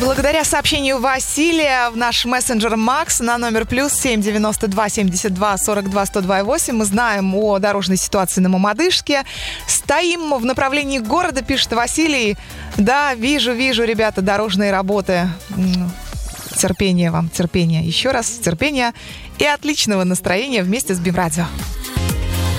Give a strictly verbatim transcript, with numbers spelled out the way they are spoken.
Благодаря сообщению Василия в наш мессенджер Макс на номер плюс семь девяносто два семьдесят два сорок два сто два восемь мы знаем о дорожной ситуации на Мамадышке. Стоим в направлении города, пишет Василий. Да, вижу, вижу, ребята, дорожные работы. Терпения вам, терпения. Еще раз терпения и отличного настроения вместе с БИМ Радио.